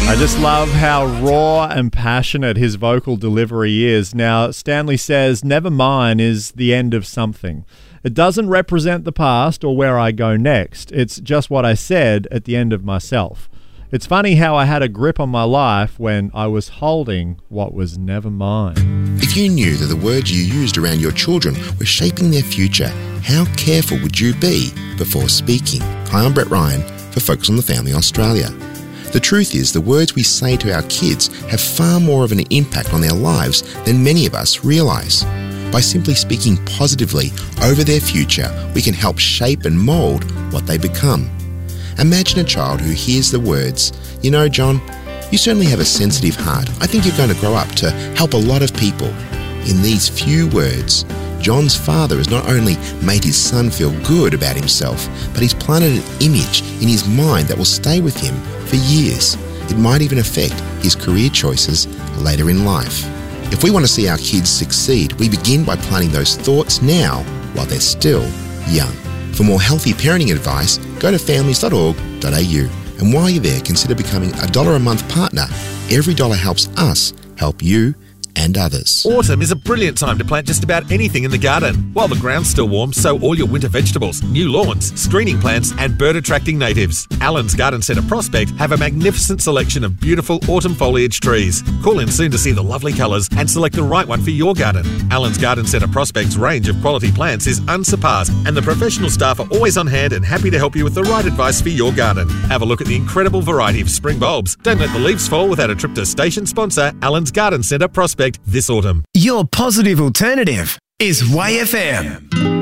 I just love how raw and passionate his vocal delivery is. Now, Stanley says, "Never mind is the end of something. It doesn't represent the past or where I go next. It's just what I said at the end of myself. It's funny how I had a grip on my life when I was holding what was never mine." If you knew that the words you used around your children were shaping their future, how careful would you be before speaking? Hi, I'm Brett Ryan for Focus on the Family Australia. The truth is, the words we say to our kids have far more of an impact on their lives than many of us realise. By simply speaking positively over their future, we can help shape and mould what they become. Imagine a child who hears the words, "You know, John, you certainly have a sensitive heart. I think you're going to grow up to help a lot of people." In these few words, John's father has not only made his son feel good about himself, but he's planted an image in his mind that will stay with him for years. It might even affect his career choices later in life. If we want to see our kids succeed, we begin by planting those thoughts now while they're still young. For more healthy parenting advice, go to families.org.au. And while you're there, consider becoming a $1 a month partner. Every dollar helps us help you and others. Autumn is a brilliant time to plant just about anything in the garden. While the ground's still warm, sow all your winter vegetables, new lawns, screening plants and bird-attracting natives. Allen's Garden Centre Prospect have a magnificent selection of beautiful autumn foliage trees. Call in soon to see the lovely colours and select the right one for your garden. Allen's Garden Centre Prospect's range of quality plants is unsurpassed, and the professional staff are always on hand and happy to help you with the right advice for your garden. Have a look at the incredible variety of spring bulbs. Don't let the leaves fall without a trip to station sponsor Allen's Garden Centre Prospect this autumn. Your positive alternative is Way FM.